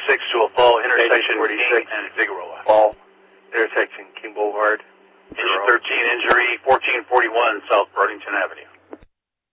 to a fall intersection 46 King and Figueroa. Fall intersection King Boulevard. Engine 13 injury, 1441 South Burlington Avenue.